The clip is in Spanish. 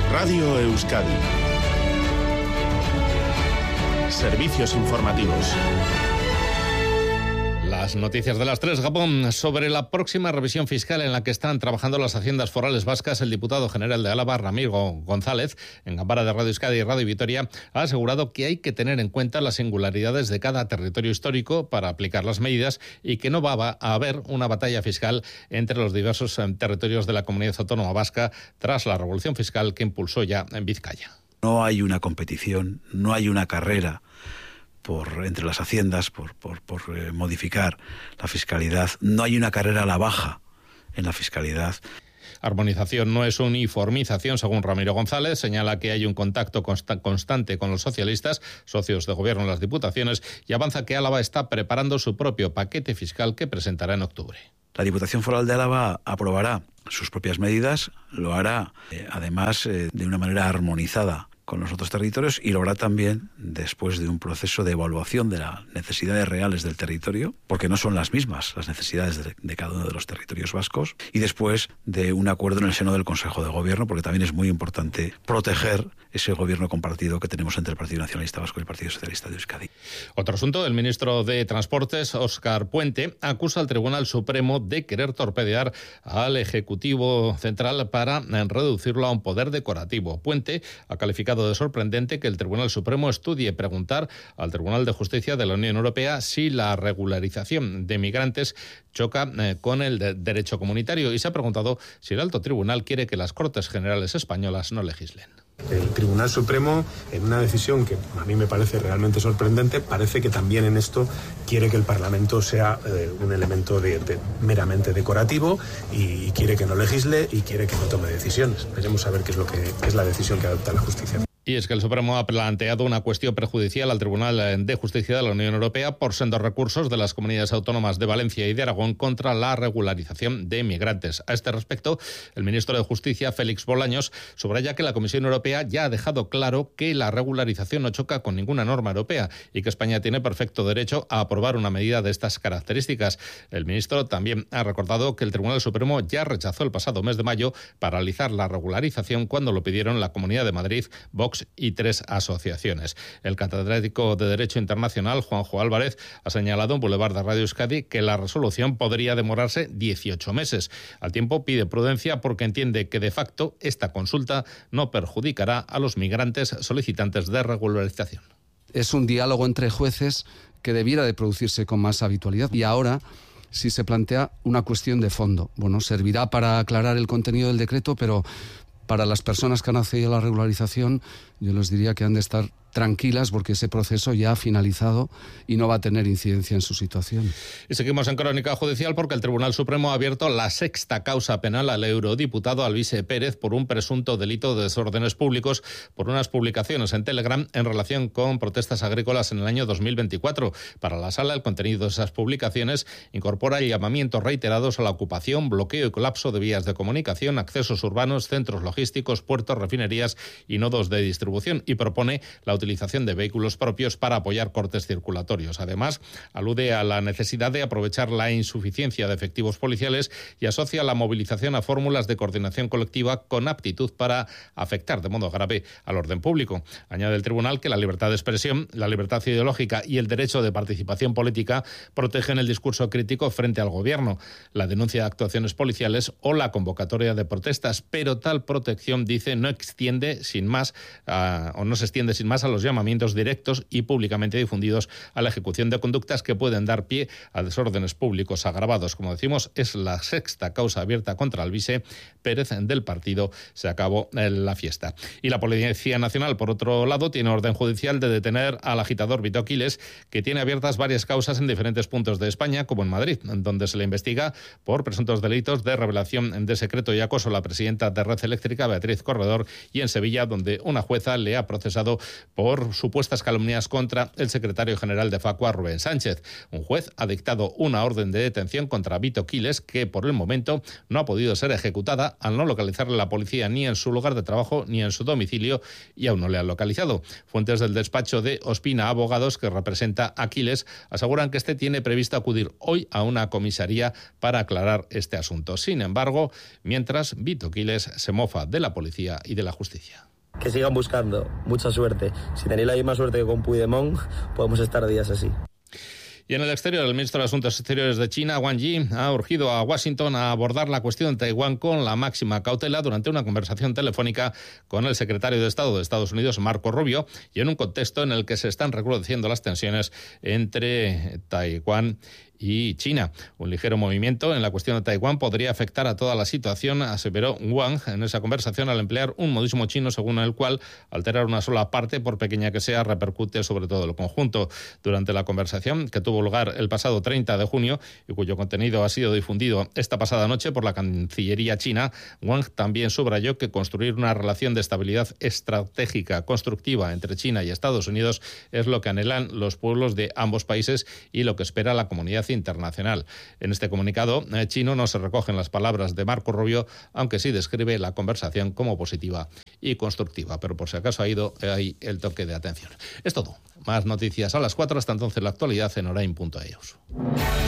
Radio Euskadi. Servicios informativos. Las noticias de las 3, Gabón. Sobre la próxima revisión fiscal en la que están trabajando las haciendas forales vascas, el diputado general de Álava, Ramiro González, en Gambara de Radio Euskadi y Radio Vitoria, ha asegurado que hay que tener en cuenta las singularidades de cada territorio histórico para aplicar las medidas y que no va a haber una batalla fiscal entre los diversos territorios de la comunidad autónoma vasca tras la revolución fiscal que impulsó ya en Vizcaya. No hay una competición, no hay una carrera entre las haciendas por modificar la fiscalidad. No hay una carrera a la baja en la fiscalidad. Armonización no es uniformización, según Ramiro González. Señala que hay un contacto constante con los socialistas, socios de gobierno en las diputaciones, y avanza que Álava está preparando su propio paquete fiscal que presentará en octubre. La Diputación Foral de Álava aprobará sus propias medidas, lo hará además de una manera armonizada con los otros territorios, y lo hará también después de un proceso de evaluación de las necesidades reales del territorio, porque no son las mismas las necesidades de cada uno de los territorios vascos, y después de un acuerdo en el seno del Consejo de Gobierno, porque también es muy importante proteger ese gobierno compartido que tenemos entre el Partido Nacionalista Vasco y el Partido Socialista de Euskadi. Otro asunto: el ministro de Transportes, Óscar Puente, acusa al Tribunal Supremo de querer torpedear al Ejecutivo Central para reducirlo a un poder decorativo. Puente ha calificado de sorprendente que el Tribunal Supremo estudie preguntar al Tribunal de Justicia de la Unión Europea si la regularización de migrantes choca con el derecho comunitario, y se ha preguntado si el alto tribunal quiere que las Cortes Generales españolas no legislen. El Tribunal Supremo, en una decisión que a mí me parece realmente sorprendente, parece que también en esto quiere que el Parlamento sea un elemento meramente decorativo, y quiere que no legisle y quiere que no tome decisiones. Veremos a ver qué es la decisión que adopta la justicia. Y es que el Supremo ha planteado una cuestión prejudicial al Tribunal de Justicia de la Unión Europea por sendos recursos de las comunidades autónomas de Valencia y de Aragón contra la regularización de migrantes. A este respecto, el ministro de Justicia, Félix Bolaños, subraya que la Comisión Europea ya ha dejado claro que la regularización no choca con ninguna norma europea y que España tiene perfecto derecho a aprobar una medida de estas características. El ministro también ha recordado que el Tribunal Supremo ya rechazó el pasado mes de mayo paralizar la regularización cuando lo pidieron la Comunidad de Madrid, Vox y 3 asociaciones. El catedrático de Derecho Internacional, Juanjo Álvarez, ha señalado en Boulevard de Radio Euskadi que la resolución podría demorarse 18 meses. Al tiempo, pide prudencia porque entiende que de facto esta consulta no perjudicará a los migrantes solicitantes de regularización. Es un diálogo entre jueces que debiera de producirse con más habitualidad, y ahora sí se plantea una cuestión de fondo. Bueno, servirá para aclarar el contenido del decreto, pero para las personas que han accedido a la regularización, yo les diría que han de estar tranquilas porque ese proceso ya ha finalizado y no va a tener incidencia en su situación. Y seguimos en crónica judicial porque el Tribunal Supremo ha abierto la 6ª causa penal al eurodiputado Alvise Pérez por un presunto delito de desórdenes públicos por unas publicaciones en Telegram en relación con protestas agrícolas en el año 2024. Para la Sala, el contenido de esas publicaciones incorpora llamamientos reiterados a la ocupación, bloqueo y colapso de vías de comunicación, accesos urbanos, centros logísticos, puertos, refinerías y nodos de distribución, y propone la utilización de vehículos propios para apoyar cortes circulatorios. Además, alude a la necesidad de aprovechar la insuficiencia de efectivos policiales y asocia la movilización a fórmulas de coordinación colectiva con aptitud para afectar de modo grave al orden público. Añade el tribunal que la libertad de expresión, la libertad ideológica y el derecho de participación política protegen el discurso crítico frente al gobierno, la denuncia de actuaciones policiales o la convocatoria de protestas, pero tal protección, dice, no se extiende sin más a los llamamientos directos y públicamente difundidos a la ejecución de conductas que pueden dar pie a desórdenes públicos agravados. Como decimos, es la 6ª causa abierta contra Alvise Pérez del partido Se Acabó la Fiesta. Y la Policía Nacional, por otro lado, tiene orden judicial de detener al agitador Vito Quiles, que tiene abiertas varias causas en diferentes puntos de España, como en Madrid, donde se le investiga por presuntos delitos de revelación de secreto y acoso a la presidenta de Red Eléctrica, Beatriz Corredor, y en Sevilla, donde una jueza le ha procesado por supuestas calumnias contra el secretario general de Facua, Rubén Sánchez. Un juez ha dictado una orden de detención contra Vito Quiles que por el momento no ha podido ser ejecutada al no localizarle la policía ni en su lugar de trabajo ni en su domicilio y aún no le han localizado. Fuentes del despacho de Ospina Abogados, que representa a Quiles, aseguran que este tiene previsto acudir hoy a una comisaría para aclarar este asunto. Sin embargo, mientras Vito Quiles se mofa de la policía y de la justicia. Que sigan buscando, mucha suerte. Si tenéis la misma suerte que con Puigdemont, podemos estar días así. Y en el exterior, el ministro de Asuntos Exteriores de China, Wang Yi, ha urgido a Washington a abordar la cuestión de Taiwán con la máxima cautela durante una conversación telefónica con el secretario de Estado de Estados Unidos, Marco Rubio, y en un contexto en el que se están recrudeciendo las tensiones entre Taiwán y China. Un ligero movimiento en la cuestión de Taiwán podría afectar a toda la situación, aseveró Wang en esa conversación al emplear un modismo chino según el cual alterar una sola parte, por pequeña que sea, repercute sobre todo el conjunto. Durante la conversación, que tuvo lugar el pasado 30 de junio y cuyo contenido ha sido difundido esta pasada noche por la Cancillería china, Wang también subrayó que construir una relación de estabilidad estratégica constructiva entre China y Estados Unidos es lo que anhelan los pueblos de ambos países y lo que espera la comunidad internacional. En este comunicado chino no se recogen las palabras de Marco Rubio, aunque sí describe la conversación como positiva y constructiva. Pero por si acaso ha ido ahí el toque de atención. Es todo. Más noticias a las 4. Hasta entonces la actualidad en Orain.eus.